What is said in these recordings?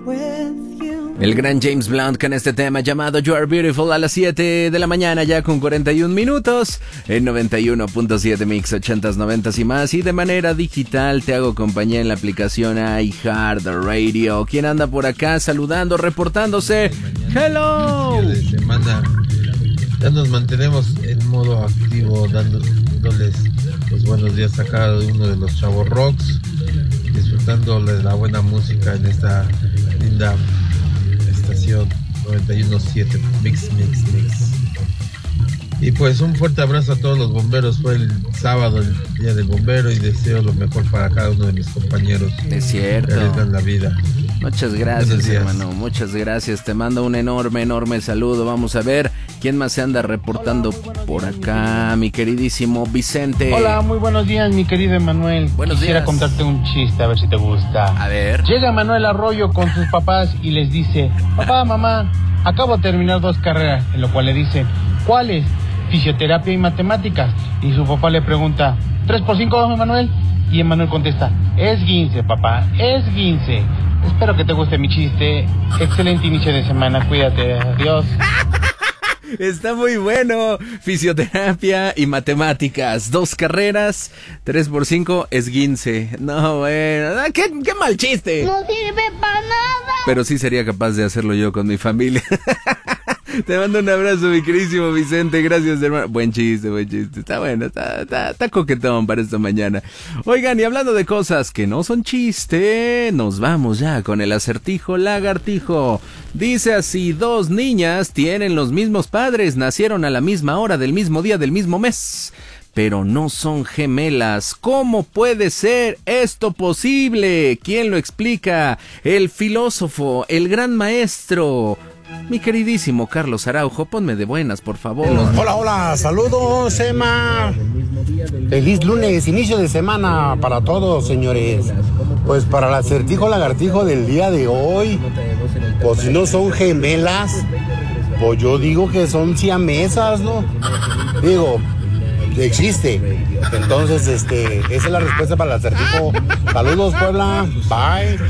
El gran James Blunt con este tema llamado You Are Beautiful a las 7 de la mañana ya con 41 minutos en 91.7 Mix 80s, 90s y más, y de manera digital te hago compañía en la aplicación iHeartRadio. ¿Quién anda por acá saludando, reportándose? ¡Hello! De semana ya nos mantenemos en modo activo dándoles los buenos días a cada uno de los chavos rocks, disfrutando de la buena música en esta linda estación 91.7 Mix. Y pues un fuerte abrazo a todos los bomberos. Fue el sábado, el día del bombero, y deseo lo mejor para cada uno de mis compañeros. Es cierto. Que les dan la vida. Muchas gracias, hermano. Muchas gracias. Te mando un enorme saludo. Vamos a ver quién más se anda reportando por acá. Mi queridísimo Vicente. Hola, muy buenos días, mi querido Emanuel. Buenos Quisiera días. contarte un chiste, a ver si te gusta. A ver. Llega Manuel Arroyo con sus papás y les dice: papá, mamá, acabo de terminar 2 carreras. En lo cual le dicen: ¿cuáles? Fisioterapia y matemáticas. Y su papá le pregunta: ¿3 por 5, Emanuel? Y Emanuel contesta: esguince, papá, esguince. Espero que te guste mi chiste. Excelente inicio de semana, cuídate, adiós. Está muy bueno. Fisioterapia y matemáticas, 2 carreras, 3 por 5, esguince. No, bueno, qué mal chiste. No sirve para nada. Pero sí sería capaz de hacerlo yo con mi familia. Te mando un abrazo, mi queridísimo Vicente. Gracias, hermano. Buen chiste. Está bueno, está coquetón para esta mañana. Oigan, y hablando de cosas que no son chiste, nos vamos ya con el acertijo lagartijo. Dice así: 2 niñas tienen los mismos padres, nacieron a la misma hora, del mismo día, del mismo mes, pero no son gemelas. ¿Cómo puede ser esto posible? ¿Quién lo explica? El filósofo, el gran maestro, mi queridísimo Carlos Araujo. Ponme de buenas, por favor. Hola, saludos, Emma. Feliz lunes, inicio de semana para todos, señores. Pues para el acertijo lagartijo del día de hoy, pues si no son gemelas, pues yo digo que son siamesas, ¿no? Digo, existe. Entonces, esa es la respuesta para el acertijo. Saludos, Puebla. Bye.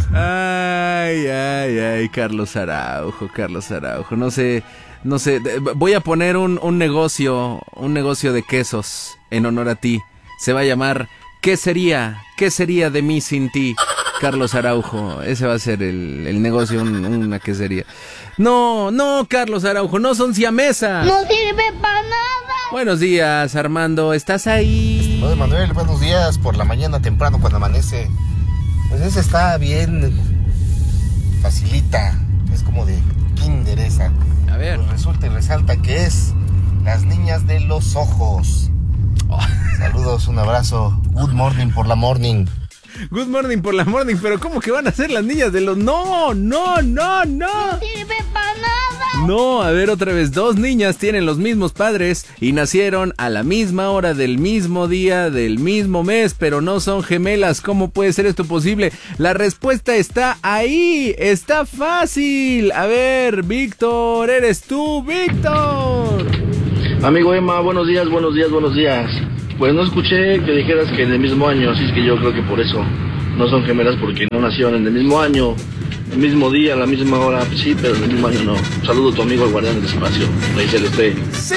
Ay, Carlos Araujo. No sé, voy a poner un negocio de quesos en honor a ti. Se va a llamar ¿Qué sería de mí sin ti? Carlos Araujo. Ese va a ser el negocio, una quesería. No, Carlos Araujo, no son siamesas. No sirve para nada. Buenos días, Armando, ¿estás ahí? Estimado Manuel, buenos días. Por la mañana temprano cuando amanece, pues esa está bien facilita, es como de kinder esa. A ver. Pues resulta y resalta que es las niñas de los ojos. Saludos, un abrazo. Good morning por la morning. Good morning por la morning, pero ¿cómo que van a ser las niñas de los...? No. No sirve para nada. No, a ver otra vez. 2 niñas tienen los mismos padres y nacieron a la misma hora, del mismo día, del mismo mes, pero no son gemelas. ¿Cómo puede ser esto posible? La respuesta está ahí, está fácil. A ver, Víctor, ¿eres tú, Víctor? Amigo Emma, buenos días. Pues no escuché que dijeras que en el mismo año, así es que yo creo que por eso no son gemelas, porque no nacieron en el mismo año, el mismo día, la misma hora, sí, pero en el mismo año no. Saludo a tu amigo el guardián del espacio, Rey Celeste. ¡Sí!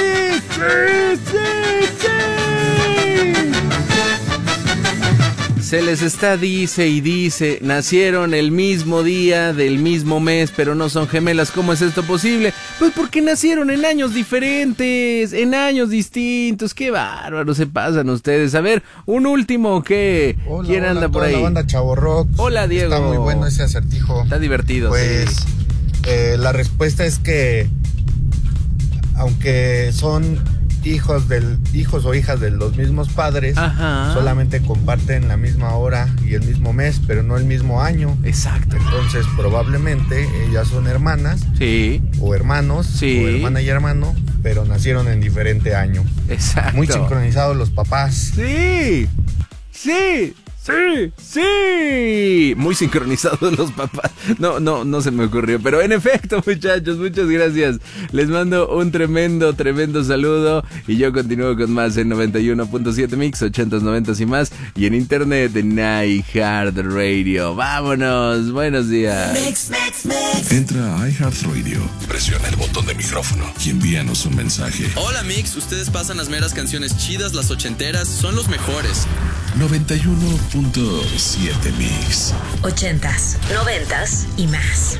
Se les está dice, nacieron el mismo día, del mismo mes, pero no son gemelas. ¿Cómo es esto posible? Pues porque nacieron en años diferentes, en años distintos. ¡Qué bárbaros se pasan ustedes! A ver, un último, ¿qué? ¿Quién anda por ahí? La banda Chavo Rock. Hola, Diego. Está muy bueno ese acertijo. Está divertido, pues, sí. La respuesta es que, aunque son hijos o hijas de los mismos padres, ajá, solamente comparten la misma hora y el mismo mes, pero no el mismo año. Exacto. Entonces probablemente ellas son hermanas, sí, o hermanos, sí, o hermana y hermano, pero nacieron en diferente año. Exacto. Muy sincronizados los papás. Sí, Sí. Muy sincronizados los papás. No se me ocurrió. Pero en efecto, muchachos, muchas gracias. Les mando un tremendo saludo. Y yo continúo con más en 91.7 Mix, 80s, 90s y más. Y en internet en iHeartRadio. ¡Vámonos! Buenos días. Entra a iHeartRadio, presiona el botón de micrófono y envíanos un mensaje. Hola Mix, ustedes pasan las meras canciones chidas, las ochenteras, son los mejores. 91.7 Mix. 80s, 90s y más.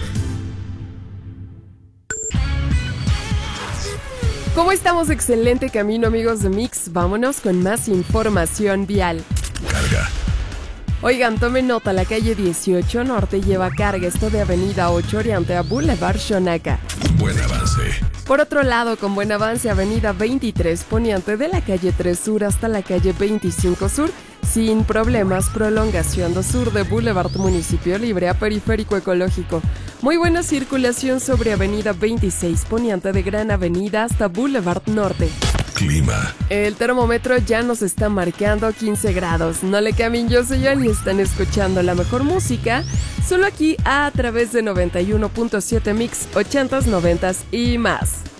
¿Cómo estamos? Excelente camino, amigos de Mix. Vámonos con más información vial. Carga. Oigan, tomen nota, la calle 18 Norte lleva carga, esto de Avenida 8 Oriente a Boulevard Xonaca. Buen avance. Por otro lado, con buen avance, Avenida 23 Poniente de la calle 3 Sur hasta la calle 25 Sur, sin problemas, prolongación do sur de Boulevard Municipio Libre a Periférico Ecológico. Muy buena circulación sobre Avenida 26 Poniente de Gran Avenida hasta Boulevard Norte. Clima. El termómetro ya nos está marcando 15 grados. No le cambien, yo soy Yoli y están escuchando la mejor música solo aquí a través de 91.7 Mix, 80s, 90s y más.